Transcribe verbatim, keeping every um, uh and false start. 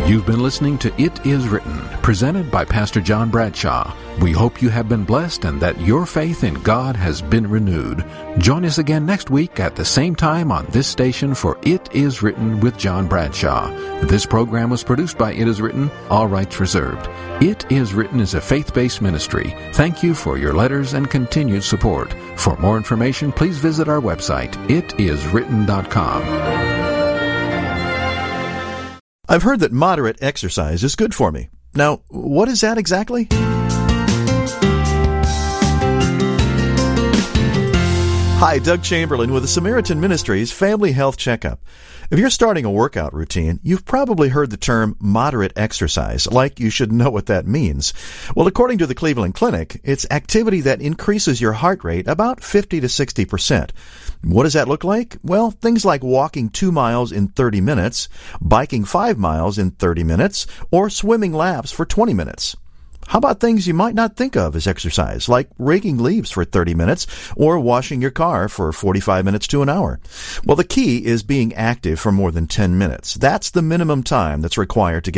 You've been listening to It Is Written, presented by Pastor John Bradshaw. We hope you have been blessed and that your faith in God has been renewed. Join us again next week at the same time on this station for It Is Written with John Bradshaw. This program was produced by It Is Written, all rights reserved. It Is Written is a faith-based ministry. Thank you for your letters and continued support. For more information, please visit our website, it is written dot com. I've heard that moderate exercise is good for me. Now, what is that exactly? Hi, Doug Chamberlain with the Samaritan Ministries Family Health Checkup. If you're starting a workout routine, you've probably heard the term moderate exercise, like you should know what that means. Well, according to the Cleveland Clinic, it's activity that increases your heart rate about fifty to sixty percent. What does that look like? Well, things like walking two miles in thirty minutes, biking five miles in thirty minutes, or swimming laps for twenty minutes. How about things you might not think of as exercise, like raking leaves for thirty minutes or washing your car for forty-five minutes to an hour? Well, the key is being active for more than ten minutes. That's the minimum time that's required to get